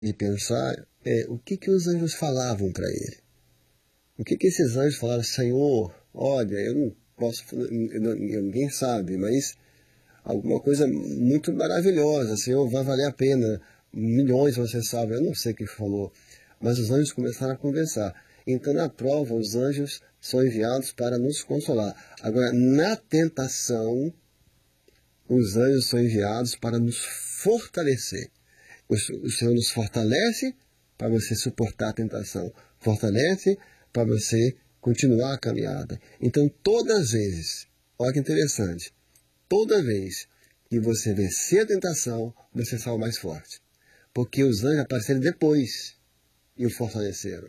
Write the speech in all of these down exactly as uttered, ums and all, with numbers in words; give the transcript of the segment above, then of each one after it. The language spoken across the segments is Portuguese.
de pensar é o que, que os anjos falavam para ele. O que, que esses anjos falaram? Senhor, olha, eu não posso, ninguém sabe, mas alguma coisa muito maravilhosa, Senhor, vai valer a pena, milhões você sabe, eu não sei o que falou, mas os anjos começaram a conversar. Então, na prova, os anjos são enviados para nos consolar. Agora, na tentação, os anjos são enviados para nos fortalecer. O Senhor nos fortalece para você suportar a tentação, fortalece para você continuar a caminhada. Então, todas as vezes, olha que interessante, toda vez que você vencer a tentação, você sai mais forte. Porque os anjos apareceram depois e o fortaleceram.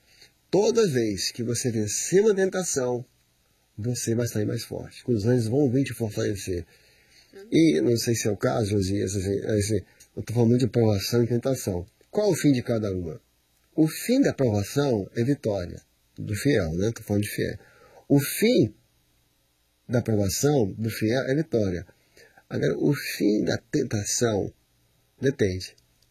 Toda vez que você vencer uma tentação, você vai sair mais forte. Os anjos vão vir te fortalecer. E, não sei se é o caso, Josias, assim, assim, eu estou falando de provação e tentação. Qual é o fim de cada uma? O fim da provação é vitória do fiel, né? Estou falando de fiel. O fim da provação do fiel é vitória. Agora, o fim da tentação depende.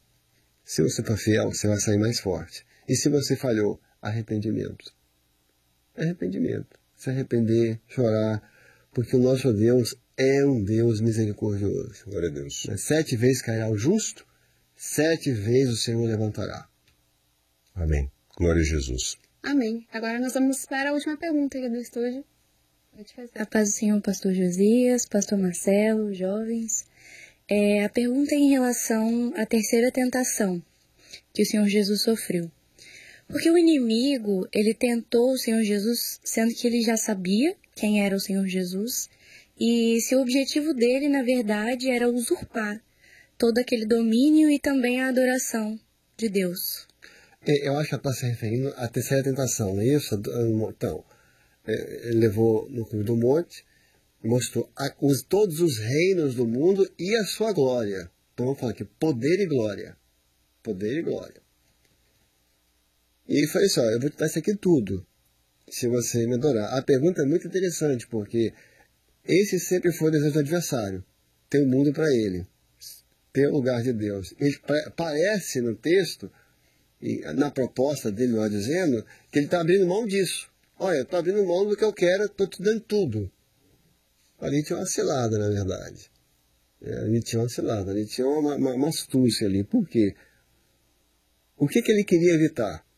Se você for fiel, você vai sair mais forte. E se você falhou, arrependimento. Arrependimento. Se arrepender, chorar, porque o nosso Deus é um Deus misericordioso. Glória a Deus. Sete vezes cairá o justo, sete vezes o Senhor levantará. Amém. Glória a Jesus. Amém. Agora nós vamos para a última pergunta aqui do estúdio. Pode fazer. A paz do Senhor, pastor Josias, pastor Marcelo, jovens. É, a pergunta é em relação à terceira tentação que o Senhor Jesus sofreu. Porque o inimigo, ele tentou o Senhor Jesus, sendo que ele já sabia quem era o Senhor Jesus, e seu objetivo dele, na verdade, era usurpar todo aquele domínio e também a adoração de Deus. Eu acho que ela está se referindo à terceira tentação, não é isso? Então, ele levou no cume do monte, mostrou a, os, todos os reinos do mundo e a sua glória. Então vamos falar aqui, poder e glória. Poder e glória. E ele falou assim, ó, eu vou te dar isso aqui tudo, se você me adorar. A pergunta é muito interessante, porque esse sempre foi o desejo do adversário, ter o mundo para ele, ter o lugar de Deus. Ele parece no texto, e na proposta dele lá dizendo, que ele está abrindo mão disso. Olha, eu estou abrindo mão do que eu quero, estou te dando tudo. Ali tinha uma cilada, na verdade. É, ali tinha uma cilada, ali tinha uma, uma, uma astúcia ali. Por quê? O que, que ele queria evitar?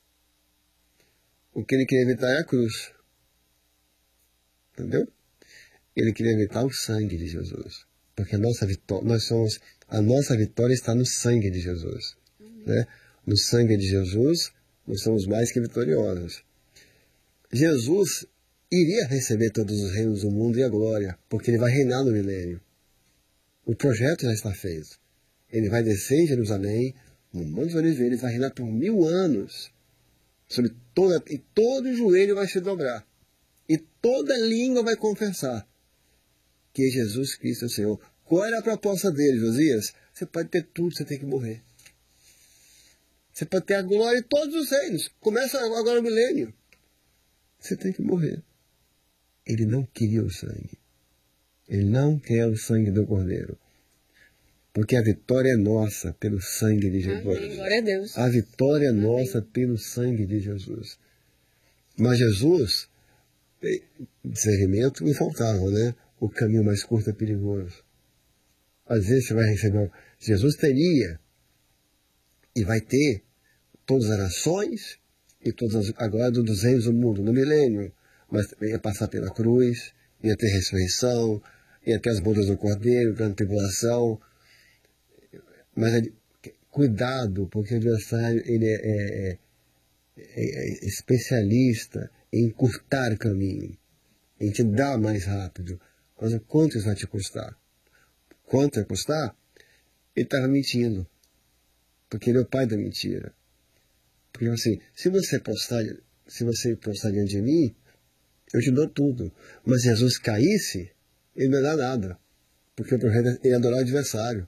O que ele queria evitar é a cruz. Entendeu? Ele queria evitar o sangue de Jesus. Porque a nossa vitória, nós somos, a nossa vitória está no sangue de Jesus. Né? No sangue de Jesus, nós somos mais que vitoriosos. Jesus iria receber todos os reinos do mundo e a glória, porque ele vai reinar no milênio. O projeto já está feito. Ele vai descer em Jerusalém, no Monte dos Oliveiras, ele vai reinar por mil anos. Sobre toda, e todo joelho vai se dobrar. E toda língua vai confessar que Jesus Cristo é o Senhor. Qual era a proposta dele, Josias? Você pode ter tudo, você tem que morrer. Você pode ter a glória de todos os reinos. Começa agora o milênio. Você tem que morrer. Ele não queria o sangue. Ele não quer o sangue do Cordeiro. Porque a vitória é nossa pelo sangue de Jesus. Amém. Glória a Deus. A vitória é Amém. nossa pelo sangue de Jesus. Mas Jesus, discernimento me faltava, né? O caminho mais curto é perigoso. Às vezes você vai receber... Jesus teria e vai ter todas as nações e todas as, agora dos reinos do mundo, no milênio. Mas ia passar pela cruz, ia ter ressurreição, ia ter as bodas do Cordeiro, grande tribulação. Mas cuidado, porque o adversário ele é, é, é, é especialista em encurtar o caminho, em te dar mais rápido. Mas quanto isso vai te custar? Quanto vai custar? Ele estava mentindo, porque ele é o pai da mentira. Porque assim, se você postar, se você postar diante de mim, eu te dou tudo. Mas se Jesus caísse, ele não ia dar nada, porque o projeto é adorar o adversário.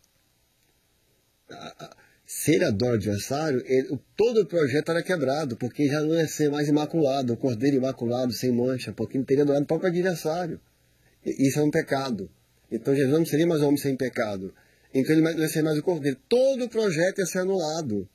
Se ele adora o adversário, ele, todo o projeto era quebrado, porque já não ia ser mais imaculado, o cordeiro imaculado, sem mancha, porque ele teria adorado o próprio adversário. E isso é um pecado. Então Jesus não seria mais homem sem pecado. Então ele não ia ser mais o cordeiro. Todo o projeto ia ser anulado.